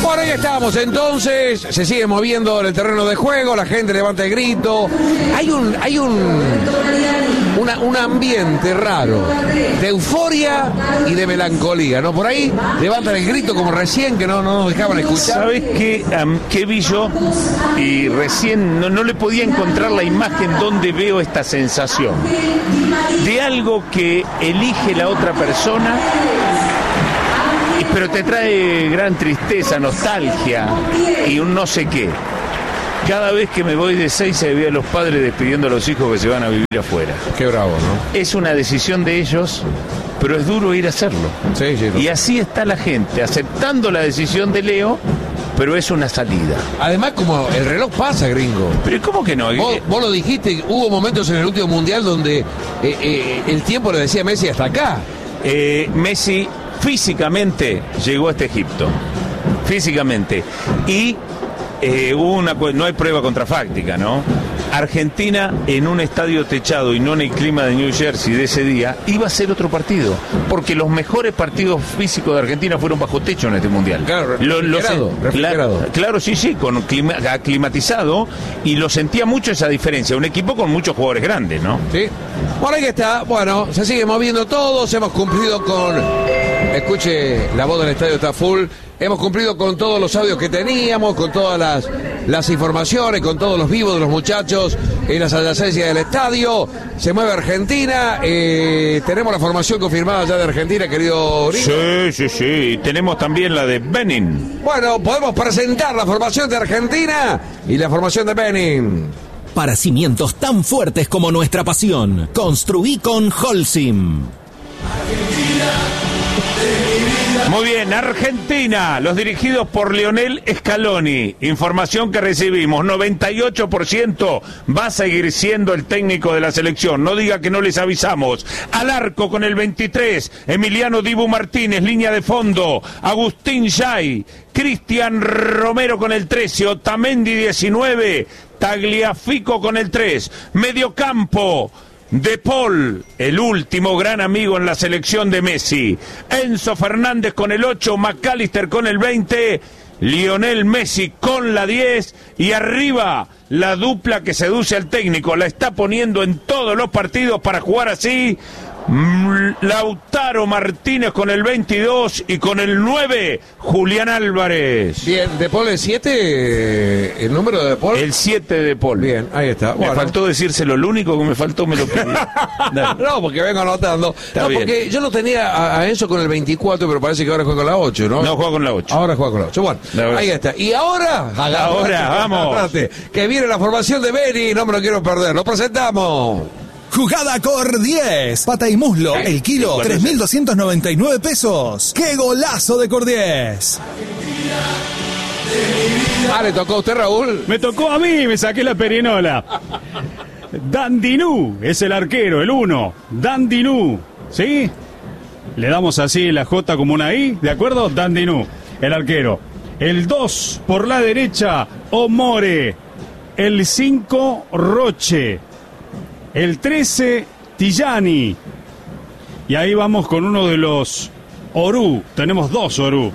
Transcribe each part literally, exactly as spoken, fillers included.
Bueno, ahí estamos entonces, se sigue moviendo en el terreno de juego, la gente levanta el grito, hay un, hay un, una, un ambiente raro de euforia y de melancolía, ¿no? Por ahí levantan el grito como recién que no, no nos dejaban escuchar. ¿Sabes qué, um, qué vi yo? Y recién no, no le podía encontrar la imagen donde veo esta sensación de algo que elige la otra persona, pero te trae gran tristeza, nostalgia y un no sé qué. Cada vez que me voy de seis se ve a los padres despidiendo a los hijos que se van a vivir afuera. Qué bravo, ¿no? Es una decisión de ellos, pero es duro ir a hacerlo. Sí, sí, no. Y así está la gente, aceptando la decisión de Leo, pero es una salida. Además, como el reloj pasa, gringo. Pero ¿cómo que no? Vos, vos lo dijiste, hubo momentos en el último mundial donde eh, eh, el tiempo le decía a Messi hasta acá. Eh, Messi físicamente llegó a este Egipto. Físicamente. Y eh, hubo una, no hay prueba contrafáctica, ¿no? Argentina en un estadio techado y no en el clima de New Jersey de ese día, iba a ser otro partido, porque los mejores partidos físicos de Argentina fueron bajo techo en este mundial. Claro, lo, lo refrigerado, refrigerado. Claro, claro, sí, sí, con clima, aclimatizado, y lo sentía mucho esa diferencia, un equipo con muchos jugadores grandes, ¿no? Sí. Bueno, ahí está, bueno, se sigue moviendo todos, hemos cumplido con, escuche, la voz del estadio está full. Hemos cumplido con todos los audios que teníamos, con todas las, las informaciones, con todos los vivos de los muchachos en las adyacencias del estadio. Se mueve Argentina. Eh, tenemos la formación confirmada ya de Argentina, querido Gringo. Sí, sí, sí. Tenemos también la de Benin. Bueno, podemos presentar la formación de Argentina y la formación de Benin. Para cimientos tan fuertes como nuestra pasión, construí con Holcim. Muy bien, Argentina, los dirigidos por Lionel Scaloni. Información que recibimos, noventa y ocho por ciento va a seguir siendo el técnico de la selección. No diga que no les avisamos. Al arco con el veintitrés, Emiliano Dibu Martínez, línea de fondo, Agustín Yay, Cristian Romero con el trece, Otamendi diecinueve, Tagliafico con el tres, mediocampo, De Paul, el último gran amigo en la selección de Messi, Enzo Fernández con el ocho, McAllister con el veinte, Lionel Messi con la diez y arriba la dupla que seduce al técnico, la está poniendo en todos los partidos para jugar así, Lautaro Martínez con el veintidós y con el nueve, Julián Álvarez. Bien, De Paul el siete, el número de De Paul. El siete de Paul. Bien, ahí está. Me Bueno. faltó decírselo, lo único que me faltó me lo pedí. No, porque vengo anotando. Está No, bien. porque yo lo tenía a, a Enzo con el veinticuatro, pero parece que ahora juega con la ocho, ¿no? No, juega con la ocho. Ahora juega con la ocho. Bueno, La verdad. ahí está. Y ahora, Ahora, vamos. agarrate, que viene la formación de Beni, no me lo quiero perder. Lo presentamos. Jugada Cor diez. Pata y muslo, el kilo, tres mil doscientos noventa y nueve pesos. ¡Qué golazo de Cor diez! Ah, ¿le tocó a usted, Raúl? Me tocó a mí, me saqué la perinola. Dandinú es el arquero, el uno. Dandinú, ¿sí? Le damos así la J como una I, ¿de acuerdo? Dandinú, el arquero. El dos por la derecha, Omore. El cinco, Roche. El trece, Tillani. Y ahí vamos con uno de los Orú. Tenemos dos Orú.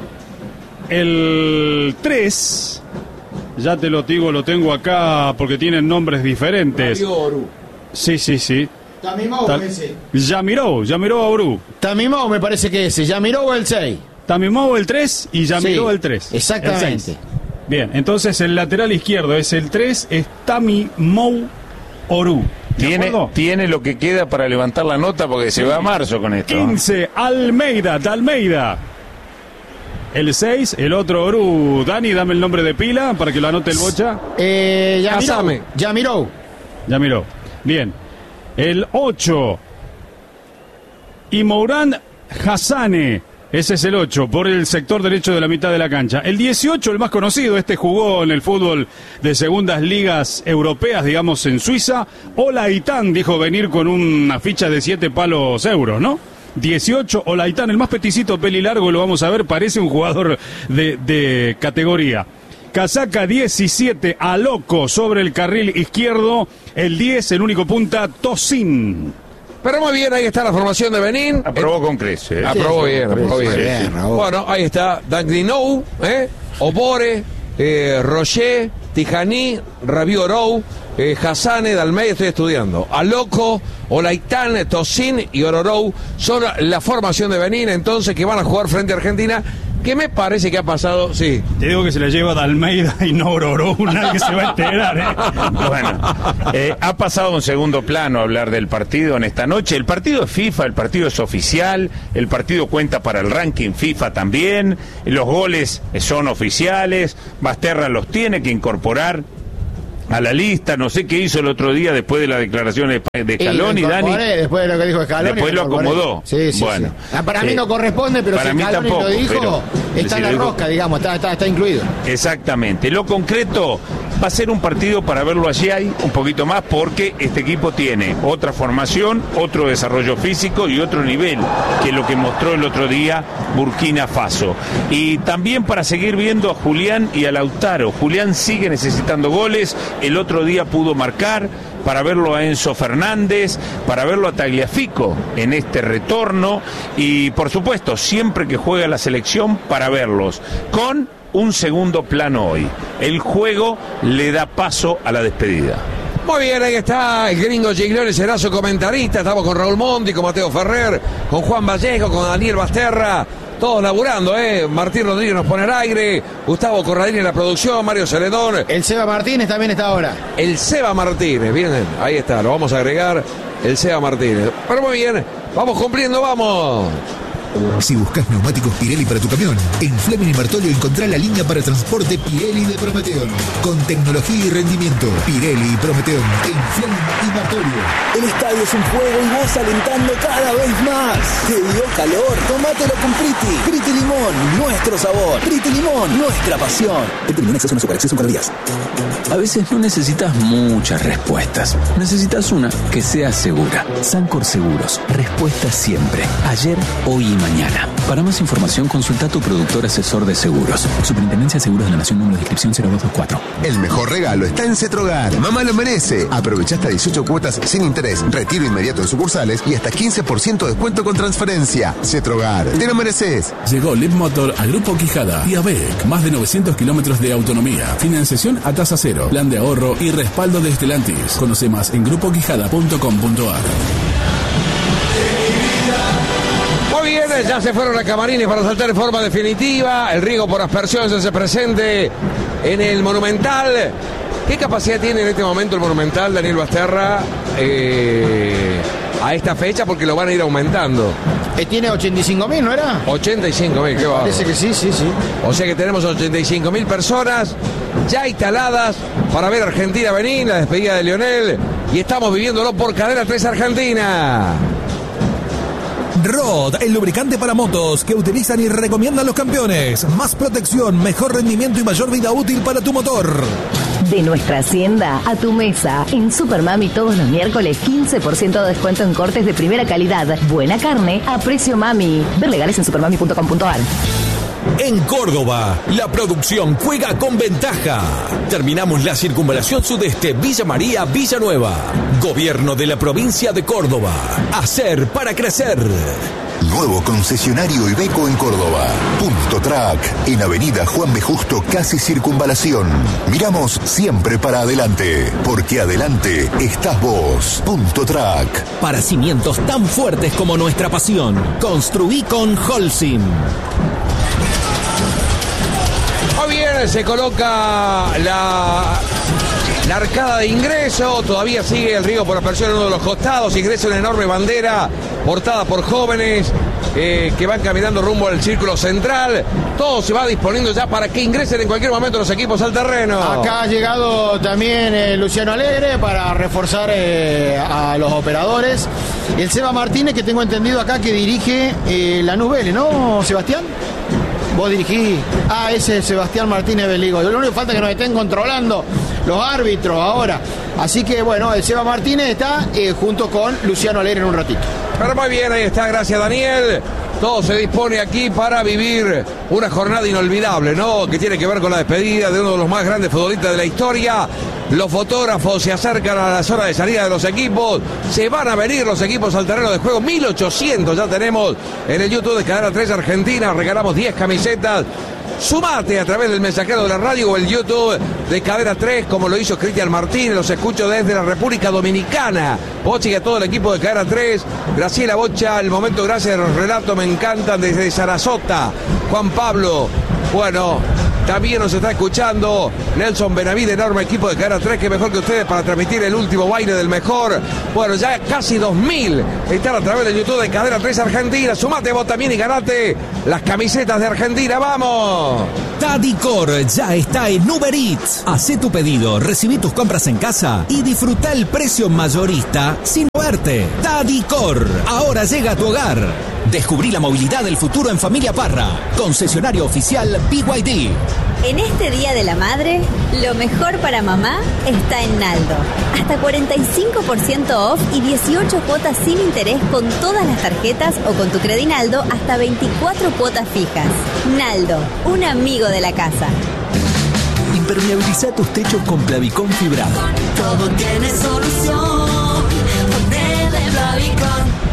El tres, ya te lo digo, lo tengo acá porque tienen nombres diferentes. Sí, sí, sí. Tamimou Tal- ese. Yamirou, Yamirou Orú. Tamimou me parece que ese. Yamirou el seis. Tamimou el tres y Yamirou Sí, el tres. exactamente. El seis. Bien, entonces el lateral izquierdo es el tres, es Tamimou Orú. ¿De Tiene, acuerdo? tiene lo que queda para levantar la nota porque se va a marzo con esto. quince, Almeida, de Almeida. El seis, el otro Orú. Dani, dame el nombre de pila para que lo anote el bocha. Eh, Yamirou. Casame. Yamirou. Ya miró. Bien. El ocho. Y Mourán Hassane. Ese es el ocho, por el sector derecho de la mitad de la cancha. El dieciocho, el más conocido, este jugó en el fútbol de segundas ligas europeas, digamos, en Suiza. Olaitán dijo venir con una ficha de siete palos euros, ¿no? dieciocho, Olaitán, el más peticito, peli largo, lo vamos a ver, parece un jugador de, de categoría. Casaca diecisiete, Aloco sobre el carril izquierdo. El diez, el único punta, Tosin. Pero muy bien, ahí está la formación de Benín. Aprobó con creces. ¿eh? Aprobó Sí, bien, sí, aprobó sí, bien. bien, Raúl. Bueno, ahí está Dagdinou, ¿eh? Obore, eh, Roger, Tijani, Rabiorou, eh, Hassane, Dalmey, estoy estudiando. Aloco, Olaitán, Tosin y Ororou son la formación de Benín, entonces, que van a jugar frente a Argentina, que me parece que ha pasado, sí. Te digo que se la lleva de Almeida y no Ororou, nadie que se va a enterar, ¿eh? Bueno, eh, ha pasado a un segundo plano hablar del partido en esta noche. El partido es FIFA, el partido es oficial, el partido cuenta para el ranking FIFA también, los goles son oficiales, Basterra los tiene que incorporar a la lista. No sé qué hizo el otro día después de la declaración de, de Scaloni, Dani. Después de lo que dijo Scaloni. Después lo acomodó. Sí, sí, bueno, sí. Ah, para eh, mí no corresponde, pero para si mí Scaloni tampoco, lo dijo, pero está si en la lo dijo- rosca, digamos, está, está, está incluido. Exactamente. Lo concreto va a ser un partido para verlo allí hay un poquito más, porque este equipo tiene otra formación, otro desarrollo físico y otro nivel que lo que mostró el otro día Burkina Faso. Y también para seguir viendo a Julián y a Lautaro. Julián sigue necesitando goles, el otro día pudo marcar, para verlo a Enzo Fernández, para verlo a Tagliafico en este retorno y por supuesto siempre que juega la selección para verlos con un segundo plano hoy. El juego le da paso a la despedida. Muy bien, ahí está el gringo Giglione, será su comentarista. Estamos con Raúl Monti, con Mateo Ferrer, con Juan Vallejo, con Daniel Basterra. Todos laburando, ¿eh? Martín Rodríguez nos pone al aire, Gustavo Corradini en la producción, Mario Celedón. El Seba Martínez también está ahora. El Seba Martínez, bien, ahí está, lo vamos a agregar, el Seba Martínez. Pero muy bien, vamos cumpliendo, vamos. Si buscas neumáticos Pirelli para tu camión, en Fleming y Martolio encontrá la línea para transporte Pirelli de Prometeon. Con tecnología y rendimiento, Pirelli y Prometeon en Fleming y Martolio. El estadio es un juego y vos alentando cada vez más. ¿Te dio calor? Tómatelo con Priti. Priti Limón, nuestro sabor. Priti Limón, nuestra pasión. Priti Limón, exceso no super, exceso en calorías. A veces no necesitas muchas respuestas. Necesitas una que sea segura. Sancor Seguros. Respuesta siempre. Ayer, hoy y mañana. Para más información, consulta a tu productor asesor de seguros. Superintendencia de Seguros de la Nación, número de inscripción cero dos dos cuatro. El mejor regalo está en Cetrogar. Mamá lo merece. Aprovecha hasta dieciocho cuotas sin interés, retiro inmediato en sucursales y hasta quince por ciento de descuento con transferencia. Cetrogar, te lo mereces. Llegó Leadmotor a Grupo Quijada y a B E C. Más de novecientos kilómetros de autonomía, financiación a tasa cero, plan de ahorro y respaldo de Stellantis. Conoce más en grupo quijada punto com punto a r. Muy bien, ya se fueron a Camarines para saltar en forma definitiva. El riego por aspersión se hace presente en el Monumental. ¿Qué capacidad tiene en este momento el Monumental, Daniel Basterra, eh, a esta fecha? Porque lo van a ir aumentando. Eh, tiene ochenta y cinco mil, ¿no era? ochenta y cinco mil, qué bárbaro. Parece que sí, sí, sí. O sea que tenemos ochenta y cinco mil personas ya instaladas para ver Argentina-Benín, la despedida de Lionel. Y estamos viviéndolo por Cadena tres Argentina. Rod, el lubricante para motos que utilizan y recomiendan los campeones. Más protección, mejor rendimiento y mayor vida útil para tu motor. De nuestra hacienda a tu mesa. En Supermami todos los miércoles quince por ciento de descuento en cortes de primera calidad. Buena carne a precio mami. Ver legales en supermami punto com punto a r. En Córdoba, la producción juega con ventaja. Terminamos la circunvalación sudeste Villa María, Villanueva. Gobierno de la provincia de Córdoba. Hacer para crecer. Nuevo concesionario Iveco en Córdoba. Punto Track, en Avenida Juan B. Justo, casi Circunvalación. Miramos siempre para adelante, porque adelante estás vos. Punto Track. Para cimientos tan fuertes como nuestra pasión, construí con Holcim. Muy bien, se coloca la, la arcada de ingreso. Todavía sigue el riego por aspersión en uno de los costados. Ingresa una enorme bandera portada por jóvenes eh, que van caminando rumbo al círculo central. Todo se va disponiendo ya para que ingresen en cualquier momento los equipos al terreno. Acá ha llegado también eh, Luciano Alegre para reforzar eh, a los operadores. Y el Seba Martínez, que tengo entendido acá que dirige eh, la Vélez, ¿no, Sebastián? Vos dirigís. Ah, ese es Sebastián Martínez Beligo. Lo único que falta es que nos estén controlando los árbitros ahora. Así que bueno, el Seba Martínez está eh, junto con Luciano Alegre en un ratito. Pero muy bien, ahí está, gracias Daniel. Todo se dispone aquí para vivir una jornada inolvidable, ¿no? Que tiene que ver con la despedida de uno de los más grandes futbolistas de la historia. Los fotógrafos se acercan a las horas de salida de los equipos. Se van a venir los equipos al terreno de juego. mil ochocientos ya tenemos en el YouTube de Cadena tres Argentina. Regalamos diez camisetas. Sumate a través del mensajero de la radio o el YouTube de Cadena tres, como lo hizo Cristian Martínez. Los escucho desde la República Dominicana. Bocha y a todo el equipo de Cadena tres. Graciela Bocha, el momento gracias, los relatos me encantan desde Sarasota. Juan Pablo, bueno, también nos está escuchando Nelson Benavides, enorme equipo de Cadena tres, que mejor que ustedes para transmitir el último baile del mejor. Bueno, ya casi dos mil están a través del YouTube de Cadena tres Argentina. Sumate vos también y ganate las camisetas de Argentina. ¡Vamos! Tadicor ya está en Uber Eats. Hacé tu pedido, recibí tus compras en casa y disfruta el precio mayorista sin moverte. Tadicor, ahora llega a tu hogar. Descubrí la movilidad del futuro en Familia Parra, concesionario oficial B Y D. En este Día de la Madre, lo mejor para mamá está en Naldo. Hasta cuarenta y cinco por ciento off y dieciocho cuotas sin interés con todas las tarjetas o con tu Credinaldo hasta veinticuatro cuotas fijas. Naldo, un amigo de la casa. Impermeabiliza tus techos con Plavicón fibrado. Todo tiene solución. Ponele Plavicón.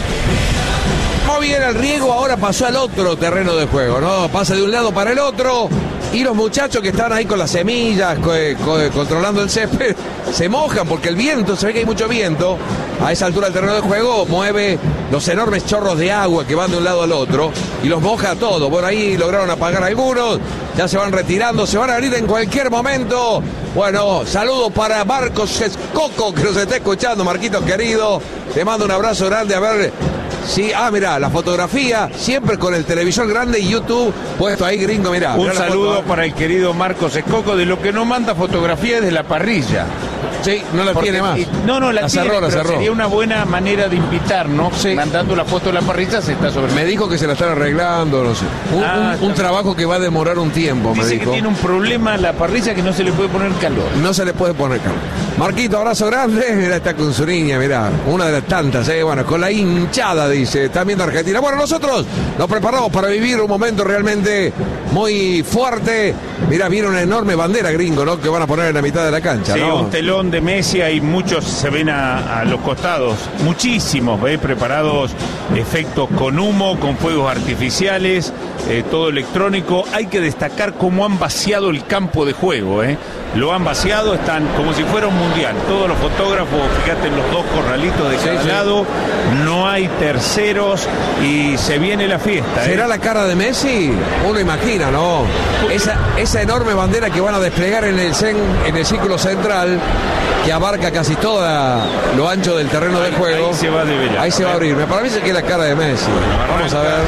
Muy bien, el riego ahora pasó al otro terreno de juego, ¿no? Pasa de un lado para el otro y los muchachos que están ahí con las semillas, co co controlando el césped, se mojan porque el viento, se ve que hay mucho viento. A esa altura del terreno de juego mueve los enormes chorros de agua que van de un lado al otro y los moja a todos. Bueno, ahí lograron apagar algunos, ya se van retirando, se van a abrir en cualquier momento. Bueno, saludos para Marcos Escoco que nos está escuchando, Marquitos querido. Te mando un abrazo grande, a ver... Sí, ah, mirá, la fotografía, siempre con el televisor grande y YouTube puesto ahí, gringo, mirá. Un mirá saludo para el querido Marcos Escoco, de lo que no manda fotografía es de la parrilla. Sí, no la Porque, tiene más. No, no, la, la tiene, cerró, la pero cerró. Sería una buena manera de invitarnos, sí. Mandando la foto de la parrilla, se está sobre. Me dijo que se la están arreglando, no sé. Un, ah, un, un trabajo que va a demorar un tiempo, Dice me dijo. que tiene un problema la parrilla que no se le puede poner calor. No se le puede poner calor. Marquito, abrazo grande. Mirá, está con su niña, mirá. Una de las tantas, eh. Bueno, con la hinchada, dice. Está viendo Argentina. Bueno, nosotros nos preparamos para vivir un momento realmente muy fuerte. Mirá, viene una enorme bandera, gringo, ¿no? Que van a poner en la mitad de la cancha, sí, ¿no? Un telón de Messi, hay muchos se ven a, a los costados, muchísimos, ¿ves? Preparados efectos con humo, con fuegos artificiales, eh, todo electrónico. Hay que destacar cómo han vaciado el campo de juego, ¿eh? Lo han vaciado, están como si fuera un mundial. Todos los fotógrafos, fíjate en los dos corralitos de cada sí, lado, sí. No hay terceros y se viene la fiesta. ¿Será ¿eh? la cara de Messi? Uno imagina, ¿no? Esa, esa enorme bandera que van a desplegar en el, cen, en el círculo central, que abarca casi todo lo ancho del terreno de juego. Ahí se va a develar. Ahí se va a abrir. Me parece que es la cara de Messi. Vamos a ver.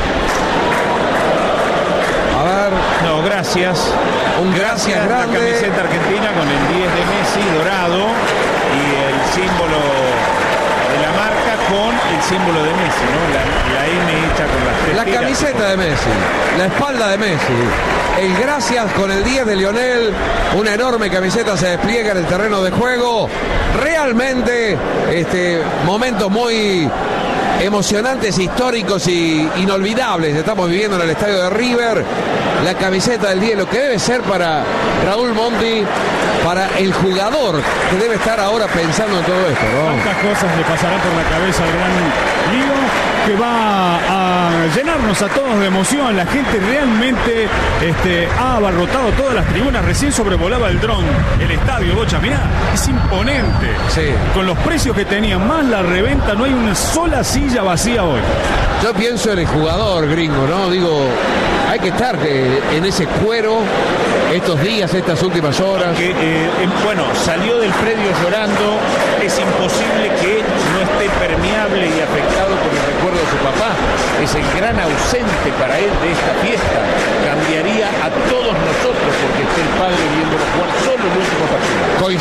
A ver. No, gracias. Un gracias, gracias grande. La camiseta argentina con el diez de Messi dorado y el símbolo de la marca con el símbolo de Messi, ¿no? La, la M hecha con las tres La tiras, camiseta ¿no? de Messi, la espalda de Messi, el gracias con el diez de Lionel, una enorme camiseta se despliega en el terreno de juego. Realmente, este, momentos muy emocionantes, históricos y inolvidables estamos viviendo en el estadio de River. La camiseta del diez, lo que debe ser para Raúl Monti, para el jugador que debe estar ahora pensando en todo esto, ¿no? Tantas cosas le pasarán por la cabeza al gran Lío, que va a llenarnos a todos de emoción. La gente realmente este, ha abarrotado todas las tribunas. Recién sobrevolaba el dron el estadio, Bocha, mirá, es imponente. Sí. Con los precios que tenían, más la reventa, no hay una sola silla vacía hoy. Yo pienso en el jugador, gringo, ¿no? Digo, hay que estar eh, en ese cuero estos días, estas últimas horas. Que, eh, bueno, salió del predio llorando. Es imposible que no esté permeable y afectado por el recuerdo de su papá. Es el gran ausente para él de esta fiesta. Cambiaría a todos nosotros porque esté el padre viéndolo jugar solo el último partido.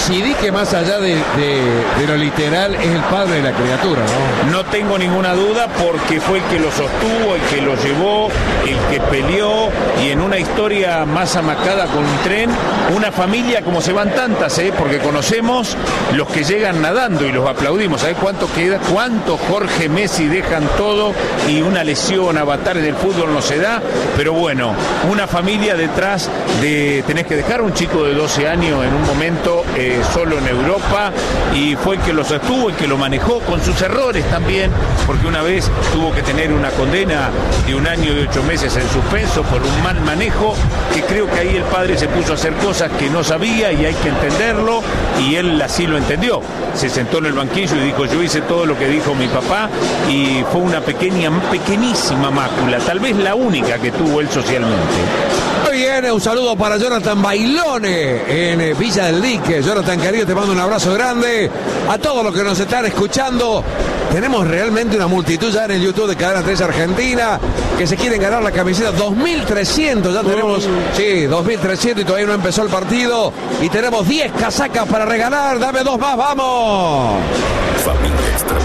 coincidí que más allá de, de, de lo literal es el padre de la criatura, ¿no? No tengo ninguna duda porque fue el que lo sostuvo, el que lo llevó, el que peleó, y en una historia más amacada con un tren, una familia como se van tantas, ¿eh? Porque conocemos los que llegan nadando y los aplaudimos. ¿Sabés cuánto queda? ¿Cuánto Jorge Messi dejan todo y una lesión, avatares del fútbol no se da? Pero bueno, una familia detrás de... Tenés que dejar a un chico de doce años en un momento eh, solo en Europa, y fue el que lo sostuvo, el que lo manejó con sus errores también, porque una vez tuvo que tener una condena de un año y ocho meses en suspenso por un mal manejo, que creo que ahí el padre se puso a hacer cosas que no sabía y hay que entenderlo, y él así lo entendió. Se sentó en el banquillo y dijo: yo hice todo lo que dijo mi papá, y fue una pequeña, pequeñísima mácula, tal vez la única que tuvo él socialmente. Muy bien, un saludo para Jonathan Bailone en eh, Villa del Dique. Jonathan, querido, te mando un abrazo grande. A todos los que nos están escuchando, tenemos realmente una multitud ya en el YouTube de Cadena tres Argentina que se quieren ganar la camiseta. dos mil trescientos, ya tenemos, sí, dos mil trescientos, y todavía no empezó el partido. Y tenemos diez casacas para regalar. Dame dos más, vamos. Familia